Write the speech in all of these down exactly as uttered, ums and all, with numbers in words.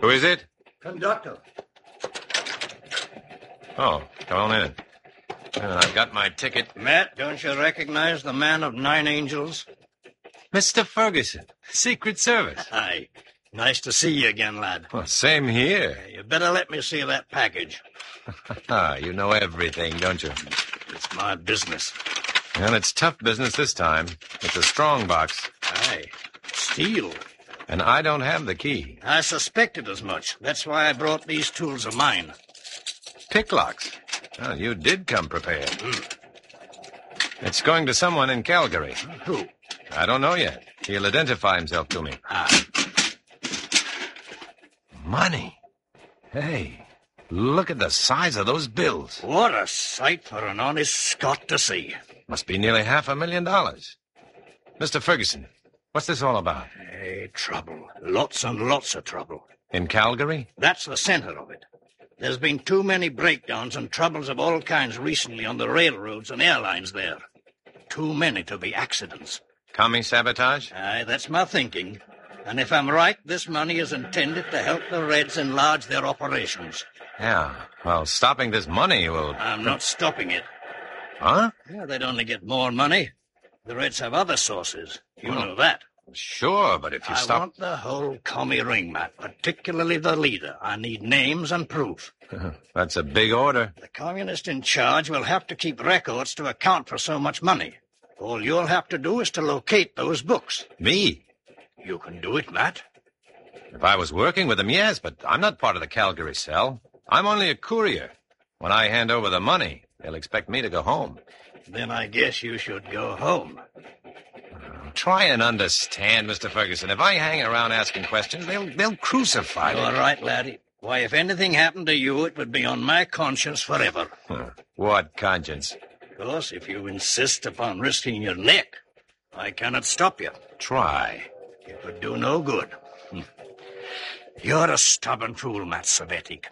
Who is it? Conductor. Oh, come on in. Well, I've got my ticket. Matt, don't you recognize the man of nine angels? Mister Ferguson, Secret Service. Hi. Nice to see you again, lad. Well, same here. You better let me see that package. You know everything, don't you? It's my business. Well, it's tough business this time. It's a strong box. Aye. Steel. And I don't have the key. I suspected as much. That's why I brought these tools of mine. Picklocks. Well, you did come prepared. Mm. It's going to someone in Calgary. Who? I don't know yet. He'll identify himself to me. Ah. Money. Hey, look at the size of those bills. What a sight for an honest Scot to see. Must be nearly half a million dollars. Mister Ferguson, what's this all about? Hey, trouble. Lots and lots of trouble. In Calgary? That's the center of it. There's been too many breakdowns and troubles of all kinds recently on the railroads and airlines there. Too many to be accidents. Commie sabotage? Aye, that's my thinking. And if I'm right, this money is intended to help the Reds enlarge their operations. Yeah, well, stopping this money will... I'm not stopping it. Huh? Yeah, they'd only get more money. The Reds have other sources. You Well, know that. Sure, but if you I stop... want the whole commie ring, Matt, particularly the leader. I need names and proof. That's a big order. The communist in charge will have to keep records to account for so much money. All you'll have to do is to locate those books. Me? You can do it, Matt. If I was working with them, yes, but I'm not part of the Calgary cell. I'm only a courier. When I hand over the money, they'll expect me to go home. Then I guess you should go home. Try and understand, Mister Ferguson. If I hang around asking questions, they'll they'll crucify me. All right, laddie. Why, if anything happened to you, it would be on my conscience forever. Huh. What conscience? Of course, if you insist upon risking your neck, I cannot stop you. Try. It would do no good. Hm. You're a stubborn fool, Matt Savetic.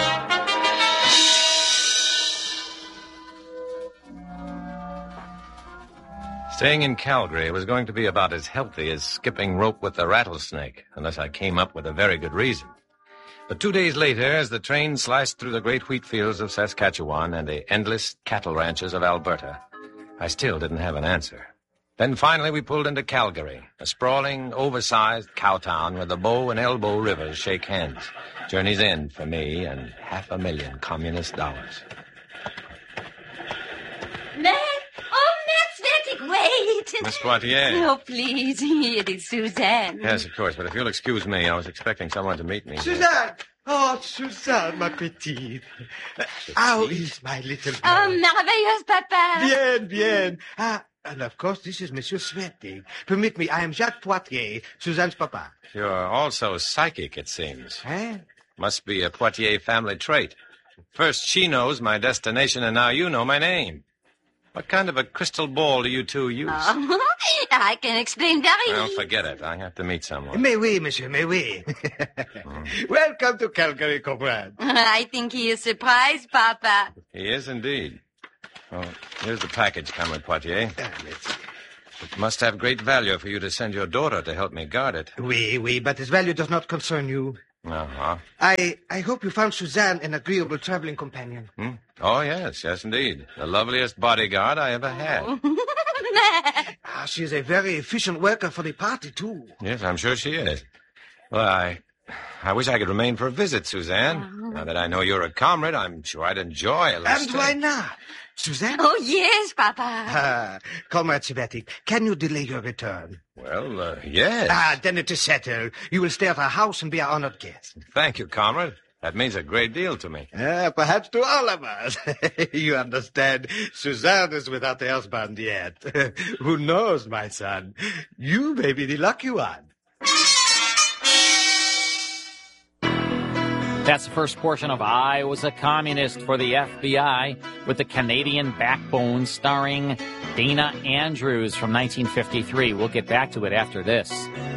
Staying in Calgary was going to be about as healthy as skipping rope with the rattlesnake, unless I came up with a very good reason. But two days later, as the train sliced through the great wheat fields of Saskatchewan and the endless cattle ranches of Alberta, I still didn't have an answer. Then finally we pulled into Calgary, a sprawling, oversized cow town where the Bow and Elbow rivers shake hands. Journey's end for me and half a million communist dollars. Matt? Oh, Matt Svettig, wait. Miss Poitier. Oh, please. It is Suzanne. Yes, of course, but if you'll excuse me, I was expecting someone to meet me. Suzanne! Oh, Suzanne, ma petite. Uh, how is my little girl? Oh, merveilleuse, Papa. Bien, bien. Ah, and of course, this is Monsieur Svettig. Permit me, I am Jacques Poitier, Suzanne's papa. You're also psychic, it seems. Eh? Must be a Poitier family trait. First she knows my destination, and now you know my name. What kind of a crystal ball do you two use? Oh, I can explain very Well, forget it. I have to meet someone. Mais oui, monsieur, mais oui. mm. Welcome to Calgary, comrade. I think he is surprised, Papa. He is indeed. Well, here's the package, Comrade Poitier. Uh, let's... It must have great value for you to send your daughter to help me guard it. Oui, oui, but its value does not concern you. Uh-huh. I I hope you found Suzanne an agreeable traveling companion. Hmm? Oh, yes, yes, indeed. The loveliest bodyguard I ever had. Ah, she is a very efficient worker for the party, too. Yes, I'm sure she is. Well, I, I wish I could remain for a visit, Suzanne. Now that I know you're a comrade, I'm sure I'd enjoy a little And stay. why not? Suzanne? Oh, yes, Papa. Ah, Comrade Svettig, can you delay your return? Well, uh, yes. Ah, then it is settled. You will stay at our house and be our honored guest. Thank you, comrade. That means a great deal to me. Ah, perhaps to all of us. You understand, Suzanne is without a husband yet. Who knows, my son? You may be the lucky one. That's the first portion of I Was a Communist for the F B I with the Canadian Backbone starring Dana Andrews from nineteen fifty-three. We'll get back to it after this.